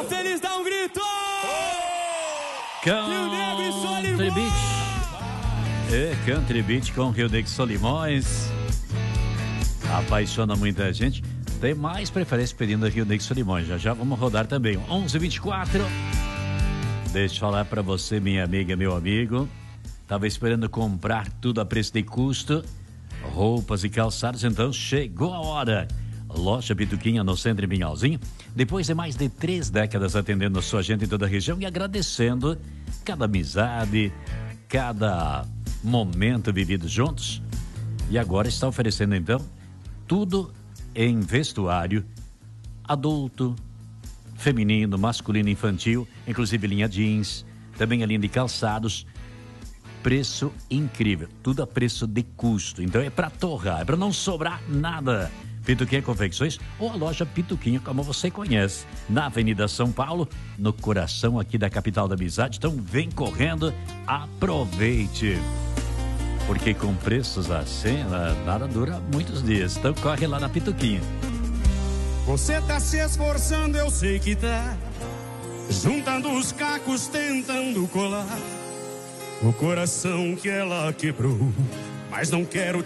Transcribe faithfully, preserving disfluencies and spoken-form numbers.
tá feliz, dá um grito! Rio Negro e Solimões! É, Country Beat com Rio Negro e Solimões. Apaixona muita gente. Tem mais preferência pedindo Rio Negro e Solimões. Já já vamos rodar também. onze e vinte e quatro. Deixa eu falar pra você, minha amiga, meu amigo. Tava esperando comprar tudo a preço de custo. Roupas e calçados, então chegou a hora. Loja Pituquinha no centro de Pinhalzinho. Depois de mais de três décadas atendendo a sua gente em toda a região e agradecendo cada amizade, cada momento vivido juntos. E agora está oferecendo então tudo em vestuário adulto, feminino, masculino, infantil, inclusive linha jeans, também a linha de calçados. Preço incrível, tudo a preço de custo. Então é para torrar, é para não sobrar nada. Pituquinha Confecções ou a loja Pituquinha, como você conhece, na Avenida São Paulo, no coração aqui da capital da amizade. Então vem correndo, aproveite. Porque com preços assim, nada dura muitos dias. Então corre lá na Pituquinha. Você tá se esforçando, eu sei que tá. Juntando os cacos, tentando colar o coração que ela quebrou. Mas não quero